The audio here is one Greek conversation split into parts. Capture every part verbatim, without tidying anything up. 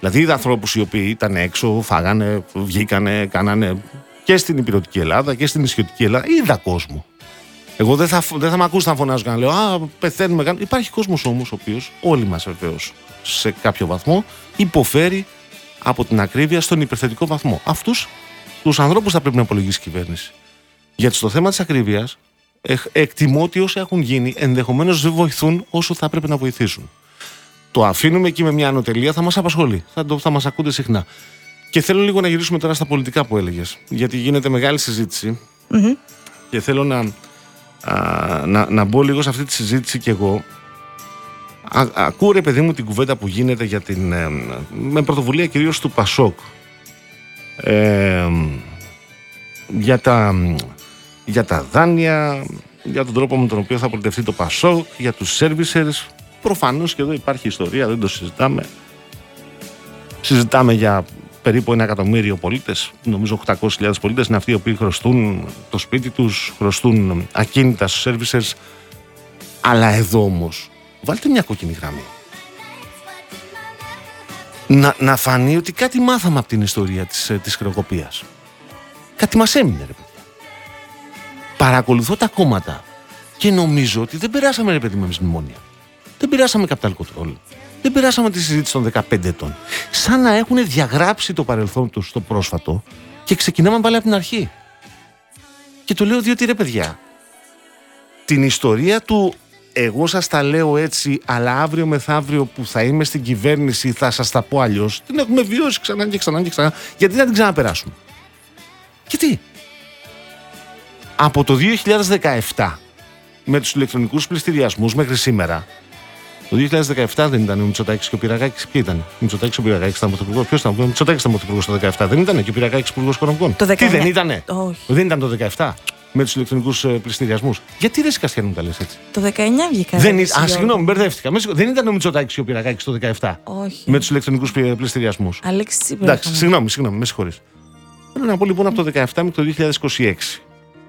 Δηλαδή είδα ανθρώπους οι οποίοι ήταν έξω, φάγανε, βγήκανε, κάνανε και στην υπηρετική Ελλάδα και στην νησιωτική Ελλάδα. Είδα κόσμο. Εγώ δεν θα, δεν θα με ακούσει να φωνάζω και να λέω «Α, πεθαίνουμε». Υπάρχει κόσμος όμως ο οποίος, όλοι μας βεβαίως, σε κάποιο βαθμό, υποφέρει από την ακρίβεια στον υπερθετικό βαθμό. Αυτούς τους ανθρώπους θα πρέπει να υπολογίσει η κυβέρνηση. Γιατί στο θέμα της ακρίβειας, εκτιμώ ότι όσα έχουν γίνει ενδεχομένως δεν βοηθούν όσο θα πρέπει να βοηθήσουν. Το αφήνουμε εκεί με μια ανωτελεία, θα μας απασχολεί. Θα, το, θα μας ακούτε συχνά. Και θέλω λίγο να γυρίσουμε τώρα στα πολιτικά που έλεγες. Γιατί γίνεται μεγάλη συζήτηση. Mm-hmm. Και θέλω να, α, να, να μπω λίγο σε αυτή τη συζήτηση κι εγώ. Α, ακούω ρε παιδί μου την κουβέντα που γίνεται για την, ε, με πρωτοβουλία κυρίως του Πασόκ. Ε, για, τα, για τα δάνεια, για τον τρόπο με τον οποίο θα πολιτευτεί το Πασόκ, για τους servicers. Προφανώς και εδώ υπάρχει ιστορία, δεν το συζητάμε. Συζητάμε για περίπου ένα εκατομμύριο πολίτες, νομίζω οκτακόσιες χιλιάδες πολίτες είναι αυτοί οι οποίοι χρωστούν το σπίτι τους, χρωστούν ακίνητα στους servicers. Αλλά εδώ όμως, βάλτε μια κόκκινη γραμμή. Να, να φανεί ότι κάτι μάθαμε από την ιστορία της, της χρεοκοπίας. Κάτι μας έμεινε, ρε παιδιά. Παρακολουθώ τα κόμματα και νομίζω ότι δεν περάσαμε, ρε παιδί, με μνημόνια. Δεν περάσαμε capital control. Δεν περάσαμε τη συζήτηση των δεκαπέντε ετών. Σαν να έχουν διαγράψει το παρελθόν τους στο πρόσφατο και ξεκινάμε πάλι από την αρχή. Και το λέω διότι, ρε παιδιά, την ιστορία του εγώ σας τα λέω έτσι, αλλά αύριο μεθαύριο που θα είμαι στην κυβέρνηση θα σας τα πω αλλιώς, την έχουμε βιώσει ξανά και ξανά και ξανά. Γιατί να την ξαναπεράσουμε? Γιατί από το δύο χιλιάδες δεκαεπτά με τους ηλεκτρονικούς πληστηριασμούς μέχρι σήμερα. Το δύο χιλιάδες δεκαεπτά δεν ήταν ο Μητσοτάκης και ο Πυραγάκης? Ποιοι ήταν? Ο Μητσοτάκης και ο Πυραγάκης ήταν πρωθυπουργός. Ποιος ήταν? Ο Μητσοτάκης ήταν πρωθυπουργός το δεκαεπτά. Δεν ήταν και ο Πυραγάκης υπουργός οικονομικών? Το δεκαεννιά. Τι δεν ήτανε? Όχι. Δεν ήταν το δεκαεπτά με τους ηλεκτρονικούς πληστηριασμούς? Γιατί ρε Καστιανή μου τα λες έτσι? Το δεκαεννιά βγήκα. Δεν ήταν. Α, συγγνώμη, μπερδεύτηκα. Δεν ήταν ο Μητσοτάκης και ο Πυραγάκης το δεκαεπτά? Όχι. Με τους ηλεκτρονικούς πληστηριασμούς? Αλέξη Τσίπρα. Εντάξει, συγγνώμη, συγγνώμη, με συγχωρείς. Θέλω να πω λοιπόν από το δεκαεπτά μέχρι το δύο χιλιάδες είκοσι έξι.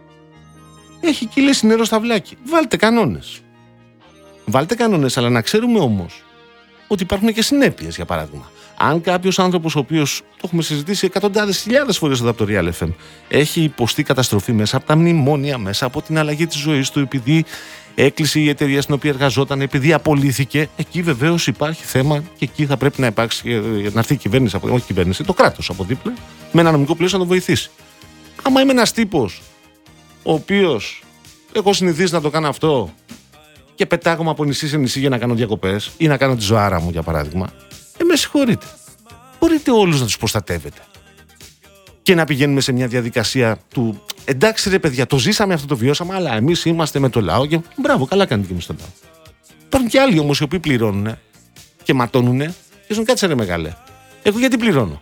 Έχει κυλήσει νερό στα βλάκι. Βάλτε κανόνες. Βάλτε κανόνες, αλλά να ξέρουμε όμως ότι υπάρχουν και συνέπειες, για παράδειγμα. Αν κάποιος άνθρωπος, ο οποίος το έχουμε συζητήσει εκατοντάδες χιλιάδες φορές εδώ από το Real εφ εμ, έχει υποστεί καταστροφή μέσα από τα μνημόνια, μέσα από την αλλαγή της ζωής του, επειδή έκλεισε η εταιρεία στην οποία εργαζόταν, επειδή απολύθηκε, εκεί βεβαίως υπάρχει θέμα και εκεί θα πρέπει να υπάρξει, να έρθει η κυβέρνηση, όχι η κυβέρνηση, το κράτος από δίπλα, με ένα νομικό πλαίσιο να τον βοηθήσει. Άμα είμαι ένας τύπος ο οποίος έχω συνηθίσει να το κάνω αυτό και πετάγομαι από νησί σε νησί για να κάνω διακοπές ή να κάνω τη ζωάρα μου, για παράδειγμα, ε, με συγχωρείτε. Μπορείτε όλους να τους προστατεύετε και να πηγαίνουμε σε μια διαδικασία του εντάξει ρε παιδιά, το ζήσαμε αυτό, το βιώσαμε, αλλά εμείς είμαστε με το λαό και μπράβο, καλά κάνετε και εμείς το λαό. Υπάρχουν και άλλοι όμως οι οποίοι πληρώνουν και ματώνουν και ζουν, κάτσε ρε μεγάλε. Εγώ γιατί πληρώνω?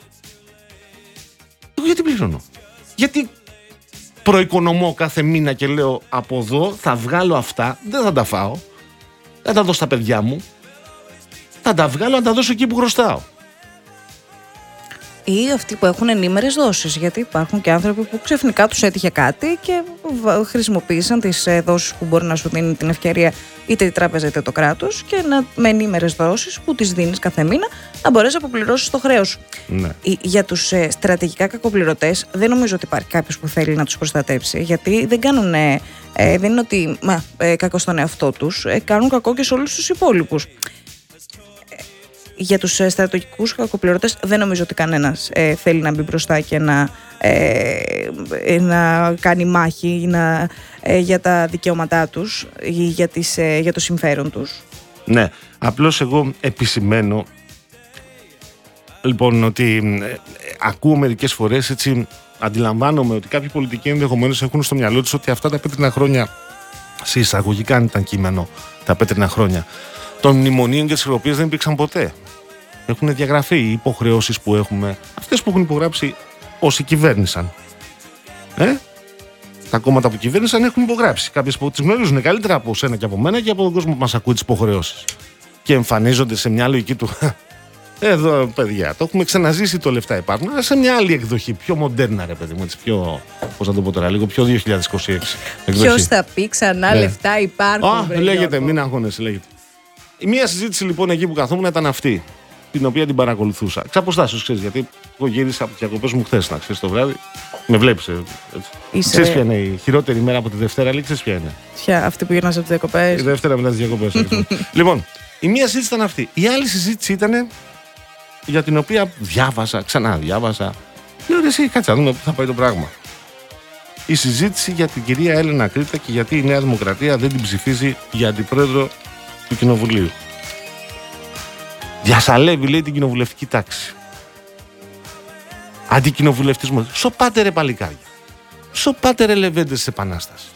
Εγώ γιατί πληρώνω? Γιατί προοικονομώ κάθε μήνα και λέω από εδώ θα βγάλω αυτά, δεν θα τα φάω, θα τα δώσω στα παιδιά μου, θα τα βγάλω να τα δώσω εκεί που χρωστάω. Ή αυτοί που έχουν ενήμερες δόσεις, γιατί υπάρχουν και άνθρωποι που ξαφνικά τους έτυχε κάτι και χρησιμοποίησαν τις δόσεις που μπορεί να σου δίνει την ευκαιρία είτε η τράπεζα είτε το κράτος και να, με ενήμερες δόσεις που τις δίνεις κάθε μήνα να μπορέσεις να αποπληρώσεις το χρέος σου. Ναι. Για τους ε, στρατηγικά κακοπληρωτές δεν νομίζω ότι υπάρχει κάποιος που θέλει να τους προστατεύσει, γιατί δεν κάνουν, ε, ε, δεν είναι ότι μα, ε, κακό στον εαυτό τους, ε, κάνουν κακό και σε όλους τους υπόλοιπους. Για τους στρατιωτικούς κακοπληρωτές δεν νομίζω ότι κανένας ε, θέλει να μπει μπροστά και να, ε, να κάνει μάχη να, ε, για τα δικαιώματά τους ή για, τις, ε, για το συμφέρον τους. Ναι, απλώς εγώ επισημαίνω λοιπόν ότι ε, ακούω μερικές φορές, έτσι αντιλαμβάνομαι ότι κάποιοι πολιτικοί ενδεχομένως έχουν στο μυαλό τους ότι αυτά τα πέτρινα χρόνια, σε εισαγωγικά αν ήταν κείμενο, τα πέτρινα χρόνια των μνημονίων και της χρεοκοπίας δεν υπήρξαν ποτέ. Έχουν διαγραφεί οι υποχρεώσεις που έχουμε, αυτές που έχουν υπογράψει όσοι κυβέρνησαν. Ε? Τα κόμματα που κυβέρνησαν έχουν υπογράψει. Κάποιες που τις γνωρίζουν καλύτερα από σένα και από μένα και από τον κόσμο που μας ακούει τις υποχρεώσεις. Και εμφανίζονται σε μια λογική του. Εδώ, παιδιά, το έχουμε ξαναζήσει, το λεφτά υπάρχουν, αλλά σε μια άλλη εκδοχή, πιο μοντέρνα, ρε παιδί μου, έτσι, πιο, πώς να το πω τώρα, λίγο πιο δύο χιλιάδες είκοσι έξι. Ποιος θα πει ξανά ναι. Λεφτά υπάρχουν. Α, λέγεται, μην αγχώνεσαι, λέγεται. Η μία συζήτηση λοιπόν εκεί που καθόμουν ήταν αυτή. την οποία την παρακολουθούσα. Εξ αποστάσεως, ξέρεις, γιατί εγώ γύρισα από τις διακοπές μου χθες, να ξέρεις, το βράδυ. Με βλέπεις. Είσαι... Ξέρεις ποια είναι η χειρότερη μέρα από τη Δευτέρα, λέει, ξέρεις ποια είναι. Ποια, αυτή που γυρνάς από τις διακοπές. Η Δευτέρα μετά τις διακοπές. Λοιπόν, η μία συζήτηση ήταν αυτή. Η άλλη συζήτηση ήταν για την οποία διάβασα, ξανά διάβασα. Λέω, ρε, εσύ, κάτσε να δούμε πού θα πάει το πράγμα. Η συζήτηση για την κυρία Έλενα Κρήτα και γιατί η Νέα Δημοκρατία δεν την ψηφίζει για αντιπρόεδρο του Κοινοβουλίου. Διασαλεύει, λέει, την κοινοβουλευτική τάξη. Αντικοινοβουλευτισμό. Σοπάτε ρε παλικάρια. Σοπάτε ρε λεβέντες της Επανάστασης.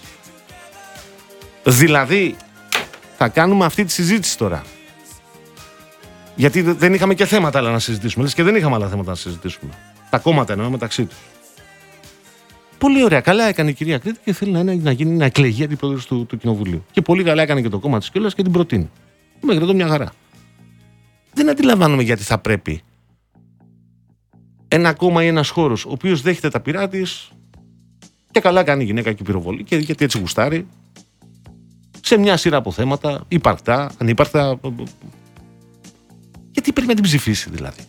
Δηλαδή, θα κάνουμε αυτή τη συζήτηση τώρα. Γιατί δεν είχαμε και θέματα άλλα να συζητήσουμε. Λες και δεν είχαμε άλλα θέματα να συζητήσουμε. Τα κόμματα εννοώ μεταξύ τους. Πολύ ωραία. Καλά έκανε η κυρία Κρήτη και θέλει να, είναι, να γίνει να εκλεγεί αντιπρόεδρος του, του Κοινοβουλίου. Και πολύ καλά έκανε και το κόμμα της κιόλας και την προτείνει. Μέχρι εδώ μια χαρά. Δεν αντιλαμβάνομαι γιατί θα πρέπει ένα κόμμα ή ένας χώρος ο οποίος δέχεται τα πειρά της και καλά κάνει η γυναίκα και πυροβολή και γιατί έτσι γουστάρει σε μια σειρά από θέματα, υπαρκτά, ανύπαρκτα. Γιατί πρέπει να την ψηφίσει δηλαδή.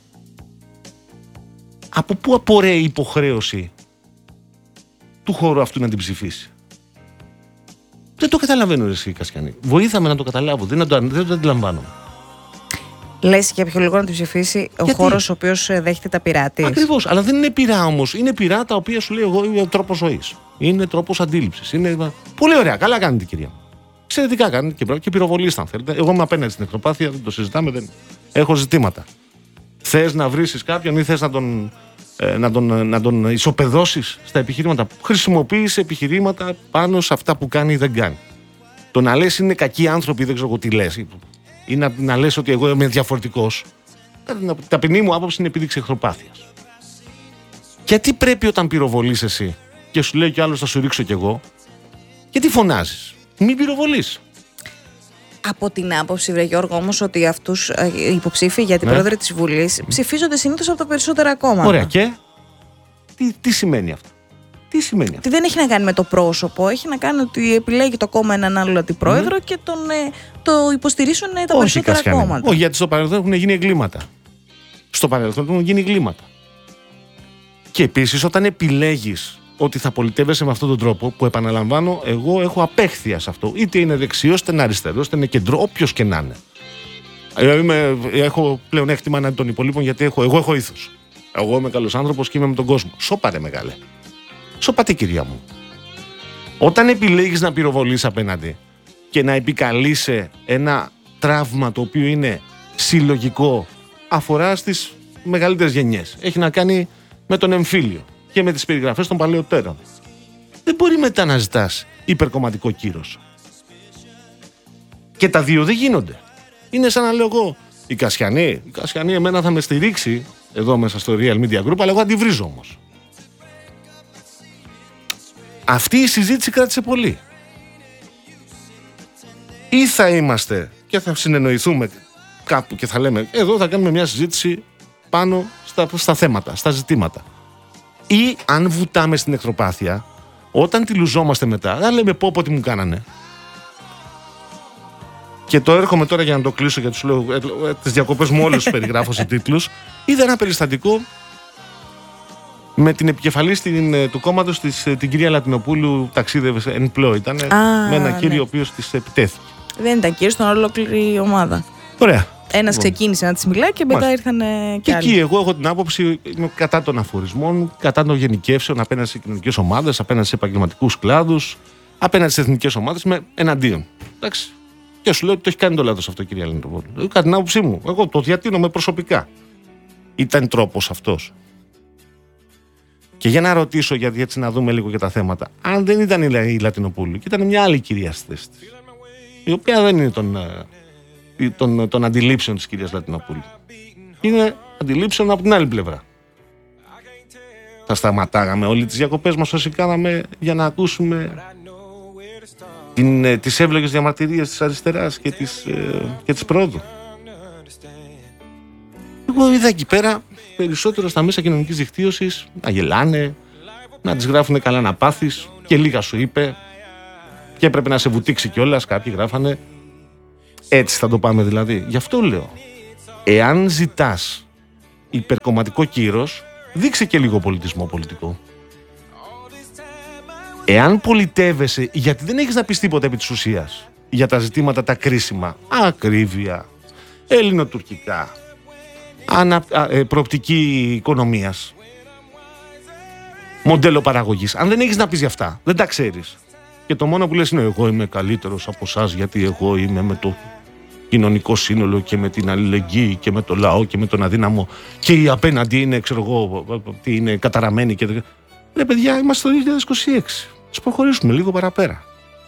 Από πού απορρέει η υποχρέωση του χώρου αυτού να την ψηφίσει. Δεν το καταλαβαίνω εσύ Κασιανή. Βοήθαμε να το καταλάβω. Δεν το, δεν το αντιλαμβάνομαι. Λες για ποιο λόγο να την ψηφίσει ο χώρος ο οποίος δέχεται τα πειρά της. Ακριβώς. Αλλά δεν είναι πειρά όμως. Είναι πειρά τα οποία σου λέει εγώ είναι τρόπος ζωής. Είναι τρόπος αντίληψης. Είναι... Πολύ ωραία. Καλά κάνετε κυρία μου. Εξαιρετικά κάνετε και, και πυροβολήσταν θέλετε. Εγώ είμαι απέναντι στην εχθροπάθεια. Δεν το συζητάμε. Δεν... Έχω ζητήματα. Θες να βρίσεις κάποιον ή θες να τον, ε, να τον, να τον ισοπεδώσεις στα επιχειρήματα. Χρησιμοποιείς επιχειρήματα πάνω σε αυτά που κάνει ή δεν κάνει. Το να λες είναι κακοί άνθρωποι, δεν ξέρω τι λες. Ή να, να λες ότι εγώ είμαι διαφορετικός. Η ταπεινή μου άποψη είναι επίδειξη εχθροπάθειας. Γιατί πρέπει όταν πυροβολείς εσύ και σου λέει κι άλλος θα σου ρίξω κι εγώ, γιατί φωνάζεις? Μην πυροβολείς. Από την άποψη, βρε Γιώργο, όμως, ότι αυτούς οι υποψήφοι για την ναι. πρόεδρο της Βουλής ψηφίζονται συνήθως από τα περισσότερα κόμματα. Ωραία, και τι, τι σημαίνει αυτό? Τι σημαίνει αυτό? Τι δεν έχει να κάνει με το πρόσωπο, έχει να κάνει ότι επιλέγει το κόμμα έναν άλλο αντιπρόεδρο mm. και τον, ε, το υποστηρίζουν ε, τα Όχι, περισσότερα Κασιανή. κόμματα. Όχι, γιατί στο παρελθόν έχουν γίνει εγκλήματα. Στο παρελθόν έχουν γίνει εγκλήματα. Και επίσης, όταν επιλέγεις ότι θα πολιτεύεσαι με αυτόν τον τρόπο, που επαναλαμβάνω, εγώ έχω απέχθεια σε αυτό. Είτε είναι δεξιός, είτε είναι αριστερός, είτε είναι κεντρό, όποιος και να είναι. Είμαι, έχω πλεονέκτημα εναντί των υπολείπων, γιατί έχω, εγώ έχω ήθος. Εγώ είμαι καλός άνθρωπος και είμαι με τον κόσμο. Σώπαρε μεγάλε. Σώπατε κυρία μου. Όταν επιλέγεις να πυροβολείς απέναντι και να επικαλείσαι ένα τραύμα το οποίο είναι συλλογικό, αφορά στις μεγαλύτερες γενιές. Έχει να κάνει με τον εμφύλιο και με τις περιγραφές των παλαιότερων. Δεν μπορεί μετά να ζητάς υπερκομματικό κύρος. Και τα δύο δεν γίνονται. Είναι σαν να λέω εγώ, η Κασιανή, η Κασιανή εμένα θα με στηρίξει εδώ μέσα στο Real Media Group, αλλά εγώ αντιβρίζω όμως. Αυτή η συζήτηση κράτησε πολύ. Ή θα είμαστε και θα συνεννοηθούμε κάπου και θα λέμε εδώ θα κάνουμε μια συζήτηση πάνω στα, στα θέματα, στα ζητήματα. Ή αν βουτάμε στην εχθροπάθεια, όταν τη λουζόμαστε μετά, δεν λέμε πω πω τι μου κάνανε. Και το έρχομαι τώρα για να το κλείσω, γιατί σου λέω τις διακοπές μου όλες τους περιγράφω σε τίτλους. Είδα ένα περιστατικό με την επικεφαλή στην, του κόμματος της, την κυρία Λατινοπούλου, ταξίδευε εν πλώ. Ήταν με ένα κύριο ναι. ο οποίος της επιτέθηκε. Δεν ήταν κύριο, ήταν ολόκληρη ομάδα. Ωραία. Ένας λοιπόν. ξεκίνησε να της μιλάει και μετά Μάλιστα. ήρθαν και, και άλλοι. Εκεί εγώ έχω την άποψη, είμαι κατά των αφορισμών, κατά των γενικεύσεων απέναντι σε κοινωνικές ομάδες, απέναντι σε επαγγελματικούς κλάδους, απέναντι σε εθνικές ομάδες, με εναντίον. Εντάξει. Και σου λέω ότι το έχει κάνει το λάθος αυτό, κυρία Λατινοπούλου. Κατά την άποψή μου, εγώ το διατείνομαι προσωπικά. Ήταν τρόπος αυτός. Και για να ρωτήσω, γιατί έτσι να δούμε λίγο και τα θέματα, αν δεν ήταν η Λατινοπούλου και ήταν μια άλλη κυρία στη θέση της, η οποία δεν είναι των, των, των αντιλήψεων της κυρίας Λατινοπούλου. Είναι αντιλήψεων από την άλλη πλευρά. Θα σταματάγαμε όλοι τις διακοπές μας όσοι κάναμε για να ακούσουμε την, τις εύλογες διαμαρτυρίες της αριστεράς και της, και της πρόοδου. Εγώ είδα εκεί πέρα περισσότερο στα μέσα κοινωνικής δικτύωσης να γελάνε, να τις γράφουν καλά να πάθεις και λίγα σου είπε και έπρεπε να σε βουτήξει κιόλας, κάποιοι γράφανε. Έτσι θα το πάμε δηλαδή. Γι' αυτό λέω. Εάν ζητάς υπερκομματικό κύρος, δείξε και λίγο πολιτισμό πολιτικό. Εάν πολιτεύεσαι, γιατί δεν έχεις να πεις τίποτα επί της ουσίας για τα ζητήματα τα κρίσιμα, ακρίβεια, ελληνοτουρκικά, ανα, α, ε, προοπτική οικονομίας, μοντέλο παραγωγής, αν δεν έχεις να πεις για αυτά, δεν τα ξέρεις, και το μόνο που λες είναι εγώ είμαι καλύτερος από εσάς γιατί εγώ είμαι με το κοινωνικό σύνολο και με την αλληλεγγύη και με το λαό και με τον αδύναμο και οι απέναντι είναι, ξέρω εγώ, τι είναι καταραμένοι και... Ρε παιδιά, είμαστε το δύο χιλιάδες είκοσι έξι. Ας προχωρήσουμε λίγο παραπέρα.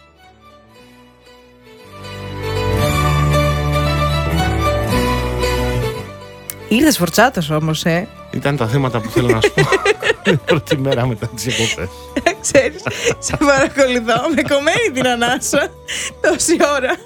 Ήρθες φορτσάτος όμως, ε. Ήταν τα θέματα που θέλω να σου πω την πρώτη μέρα μετά τις εκοπές. Ξέρεις, σε παρακολουθώ με κομμένη την ανάσα τόση ώρα.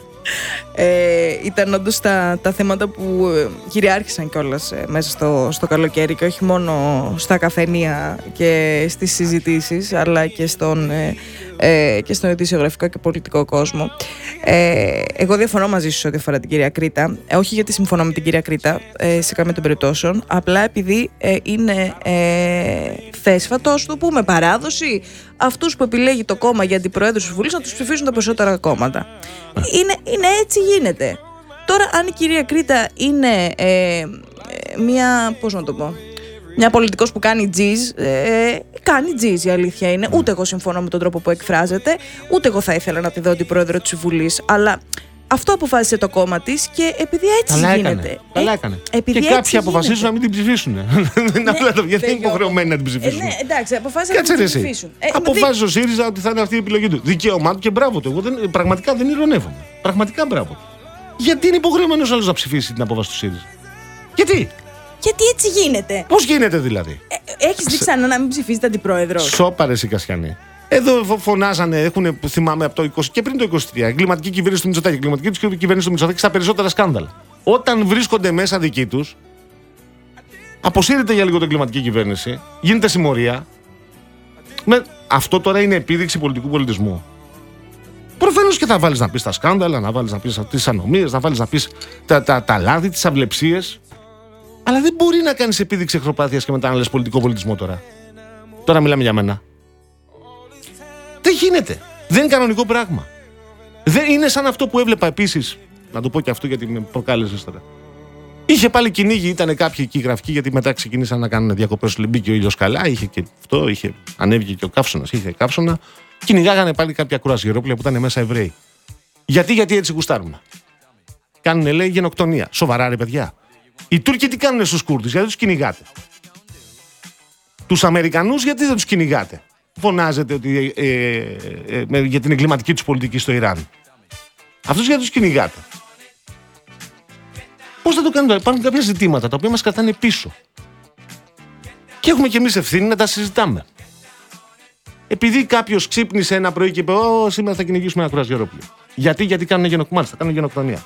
Ε, ήταν όντως τα, τα θέματα που κυριάρχησαν κιόλας ε, μέσα στο, στο καλοκαίρι και όχι μόνο στα καφενεία και στις συζητήσεις, αλλά και στον, ε, ε, και στον ειδησιογραφικό και πολιτικό κόσμο. Ε, εγώ διαφωνώ μαζί σου ό,τι αφορά την κυρία Κρήτα, ε, όχι γιατί συμφωνώ με την κυρία Κρήτα ε, σε καμία των περιπτώσεων, απλά επειδή ε, είναι ε, θέσφατο, ας το πούμε, παράδοση αυτούς που επιλέγει το κόμμα για αντιπροέδρους της Βουλής να τους ψηφίσουν τα περισσότερα κόμματα. Είναι, είναι έτσι γίνεται. Τώρα αν η κυρία Κρήτα είναι ε, μια, πώς να το πω, μια πολιτικός που κάνει τζιζ, ε, κάνει τζιζ, η αλήθεια είναι. Ούτε εγώ συμφωνώ με τον τρόπο που εκφράζεται, ούτε εγώ θα ήθελα να τη δω αντιπρόεδρο της Βουλής, αλλά αυτό αποφάσισε το κόμμα της και επειδή έτσι καλά γίνεται. Έκανε. Καλά έκανε. Ε, και κάποιοι αποφασίζουν γίνεται. να μην την ψηφίσουν. Δεν είναι απλά το γιατί είναι υποχρεωμένοι να την ψηφίσουν. Ε, ναι, εντάξει, αποφάσισαν να την ψηφίσουν. Ε, Αποφάσισε ο ΣΥΡΙΖΑ ότι θα είναι αυτή η επιλογή του. Δικαίωμά του και μπράβο του. Εγώ δεν, πραγματικά δεν ειρωνεύομαι. Πραγματικά μπράβο του. Γιατί είναι υποχρεωμένος άλλος να ψηφίσει την απόφαση του ΣΥΡΙΖΑ? Γιατί? Γιατί έτσι γίνεται. Πώς γίνεται δηλαδή? Ε, Έχεις δει ξανά να μην ψηφίζετε αντιπρόεδρο? Σώπα ρε εσύ Κασιανή. Εδώ φωνάζανε, έχουν, θυμάμαι από το είκοσι και πριν το είκοσι τρία, εγκληματική κυβέρνηση του Μητσοτάκη, εγκληματική κυβέρνηση του Μητσοτάκη στα περισσότερα σκάνδαλα. Όταν βρίσκονται μέσα δικοί τους, αποσύρεται για λίγο την εγκληματική κυβέρνηση, γίνεται συμμορία. Με... Αυτό τώρα είναι επίδειξη πολιτικού πολιτισμού. Προφανώς και θα βάλεις να πεις τα σκάνδαλα, να βάλεις να πεις τις ανομίες, να βάλεις να πεις τα, τα, τα λάθη, τις αυλεψίες. Αλλά δεν μπορεί να κάνεις επίδειξη εχθροπάθειας και μετά να λες πολιτικό πολιτισμό τώρα. Τώρα μιλάμε για μένα. Δεν γίνεται. Δεν είναι κανονικό πράγμα. Δεν είναι σαν αυτό που έβλεπα επίσης. Να το πω και αυτό γιατί με προκάλεσες τώρα. Είχε πάλι κυνήγι, ήταν κάποιοι εκεί γραφικοί, γιατί μετά ξεκινήσαν να κάνουν διακοπές στο Λιμπίκι, ο ήλιος καλά. Είχε και αυτό, είχε, ανέβηκε και ο καύσωνας. Είχε καύσωνα. Κυνηγάγανε πάλι κάποια κουρασγερόπλια που ήταν μέσα Εβραίοι. Γιατί, γιατί έτσι γουστάρουμε. Κάνουνε, λέει, γενοκτονία. Σοβαρά, ρε παιδιά. Οι Τούρκοι τι κάνουνε στους Κούρδους, γιατί τους κυνηγάτε? Τους Αμερικανούς, γιατί δεν τους κυνηγάτε? Φωνάζετε ότι, ε, ε, ε, για την εγκληματική τους πολιτική στο Ιράν. Αυτούς γιατί τους κυνηγάτε? Πώς θα το κάνετε? Υπάρχουν κάποια ζητήματα τα οποία μας κρατάνε πίσω. Και έχουμε κι εμείς ευθύνη να τα συζητάμε. Επειδή κάποιος ξύπνησε ένα πρωί και είπε: Ω, σήμερα θα κυνηγήσουμε ένα κουρασγερόπλιο. Γιατί, γιατί κάνουν γενοκτονία. Θα κάνουν γενοκτονία.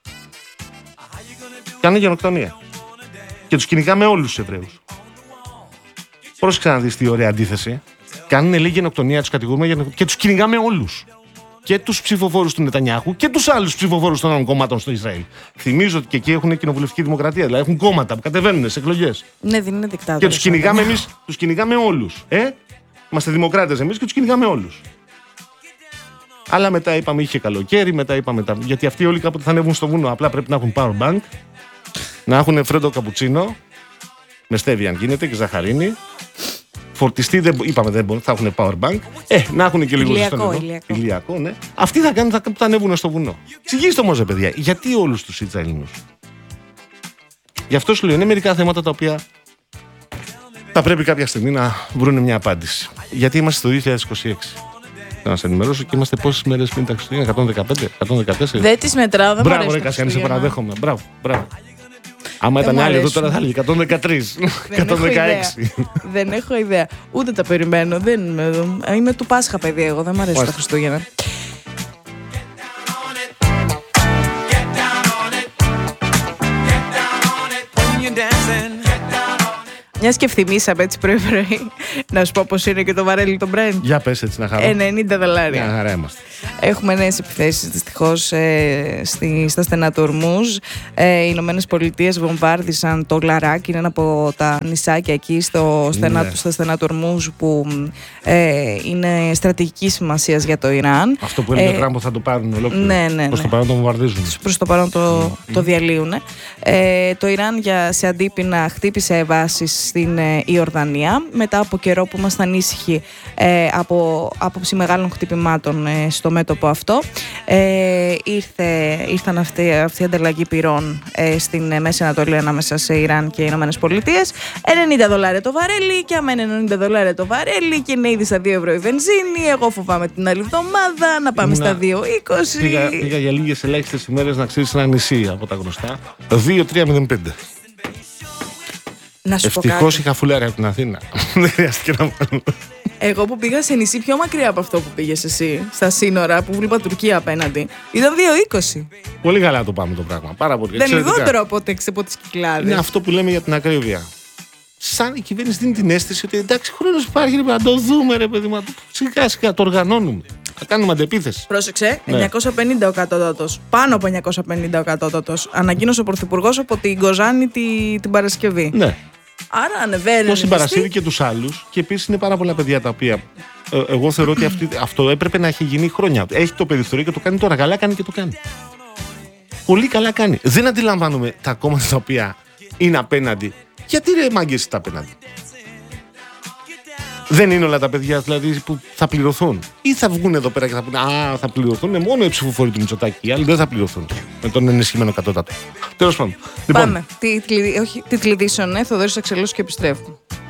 Κάνουν γενοκτονία. Και τους κυνηγάμε όλους τους Εβραίους. Πρόσεξε να δεις τι ωραία αντίθεση. Κάνουν λίγη γενοκτονία, τους κατηγορούμε γενοκτονία και τους κυνηγάμε όλους. Και τους ψηφοφόρους του Νετανιάχου και τους άλλους ψηφοφόρους των άλλων κομμάτων στο Ισραήλ. Θυμίζω ότι και εκεί έχουν κοινοβουλευτική δημοκρατία, δηλαδή έχουν κόμματα που κατεβαίνουν σε εκλογές. Ναι, δεν είναι δικτάτορες. Και τους κυνηγάμε εμείς, τους κυνηγάμε όλους. Ε? Είμαστε δημοκράτες εμείς και τους κυνηγάμε όλους. Αλλά μετά είπαμε είχε καλοκαίρι, μετά είπαμε τα... γιατί αυτοί όλοι κάποτε θα ανέβουν στο βουνό. Απλά πρέπει να έχουν power bank, να έχουν φρέντο καπουτσίνο, με στέβια αν γίνεται και ζαχαρίνη. Φορτιστή, δεν, είπαμε δεν μπορούν, θα έχουν power bank. Ε, να έχουν και λίγο ηλιακό, ηλιακό. ηλιακό, ναι. Αυτοί θα κάνουν, θα, θα ανέβουν στο βουνό. Εξηγήστε όμως, ρε παιδιά, γιατί όλους τους Ισραηλινούς? Γι' αυτό σου λέω, είναι μερικά θέματα τα οποία θα πρέπει κάποια στιγμή να βρουν μια απάντηση. Γιατί είμαστε στο δύο χιλιάδες είκοσι έξι. Θα να σε ενημερώσω και είμαστε πόσες μέρες πριν τα Χριστούγεννα, εκατόν δεκαπέντε, εκατόν δεκατέσσερα. Δεν τις μετράω, δεν μπράβο, ρε Κασιανή, σε παραδέχομαι. Μπράβο, μπράβο. Άμα ήταν άλλοι εδώ τώρα θα έλεγε εκατόν δεκατρία, εκατόν δεκαέξι. Δεν έχω ιδέα. Ούτε τα περιμένω. Δεν είμαι, είμαι του Πάσχα, παιδί. Εγώ δεν μου αρέσει τα Χριστούγεννα. Μιας και ευθυμίσαμε έτσι πρωί-πρωί, να σου πω πώς είναι και το βαρέλι το Brent. Για πες έτσι να χαρώ. ενενήντα δολάρια. Μια χαρά είμαστε. Έχουμε νέες επιθέσεις δυστυχώς ε, στη, στα στενά του Ορμούζ. Ε, οι Ηνωμένες Πολιτείες βομβάρδισαν το Λαράκ, είναι ένα από τα νησάκια εκεί στο στενά, ναι. στα στενά του Ορμούζ που ε, είναι στρατηγική σημασία για το Ιράν. Αυτό που έλεγε ο Τραμπ θα το πάρουν ολόκληρο. Ναι, ναι, Προς ναι. το παρόν το βομβαρδίζουν. Προς το παρόν το, mm. το διαλύουν. Ε, το Ιράν για, σε αντίπεινα χτύπησε βάσεις στην ε, Ιορδανία μετά από καιρό που ήμασταν ήσυχοι ε, από άποψη μεγάλων χτυπημάτων ε, στο μέτωπο αυτό. Ε, ήρθε, ήρθαν αυτή, αυτή η ανταλλαγή πυρών ε, στην ε, Μέση Ανατολή ανάμεσα σε Ιράν και Ηνωμένες Πολιτείες. ενενήντα δολάρια το βαρέλι και άμα είναι ενενήντα δολάρια το βαρέλι και είναι ήδη στα δύο ευρώ η βενζίνη. Εγώ φοβάμαι την άλλη εβδομάδα να πάμε Ήμουνα... στα δύο είκοσι. Πήγα, πήγα για λίγες ελάχιστες ημέρες να ξέρεις ένα νησί από τα γνωστά. δύο τρία μηδέν πέντε. Ευτυχώς είχα φουλάρια από την Αθήνα. Δεν χρειάστηκε να βάλω. Εγώ που πήγα σε νησί πιο μακριά από αυτό που πήγες εσύ, στα σύνορα που βλέπα Τουρκία απέναντι, ήταν δύο είκοσι. Πολύ καλά το πάμε το πράγμα. Πάρα πολύ. Δεν λιγότερο από, από τις Κυκλάδες. Είναι αυτό που λέμε για την ακρίβεια. Σαν η κυβέρνηση δίνει την αίσθηση ότι εντάξει, χρόνος υπάρχει, ρε, να το δούμε, ρε παιδί μου. Σιγά σιγά το οργανώνουμε. Θα κάνουμε αντεπίθεση. Πρόσεξε, ναι. εννιακόσια πενήντα ο κατώτατος. Πάνω από εννιακόσια πενήντα ο κατώτατος. Ανακοίνωσε ο Πρωθυπουργός από την Κοζάνη την, την Παρασκευή. Ναι. Άρα ανεβαίνει. Το συμπαρασύρει και τους άλλους. Και επίσης είναι πάρα πολλά παιδιά τα οποία. Ε, εγώ θεωρώ ότι αυτή, αυτό έπρεπε να έχει γίνει χρόνια. Έχει το περιθώριο και το κάνει τώρα. Καλά κάνει και το κάνει. Πολύ καλά κάνει. Δεν αντιλαμβάνομαι τα κόμματα τα οποία είναι απέναντι. Γιατί ρε μάγκες είστε απέναντι. Δεν είναι όλα τα παιδιά δηλαδή που θα πληρωθούν. Ή θα βγουν εδώ πέρα και θα πούνε α, θα πληρωθούν μόνο οι ψηφοφόροι του Μητσοτάκη. Οι άλλοι δεν θα πληρωθούν με τον ενισχυμένο κατώτατο. Τέλος πάντων. Πάμε. Λοιπόν. Τι, τι, όχι, τι κλειδίσεων, ναι, Θοδωρής Αξελός και επιστρέφουμε.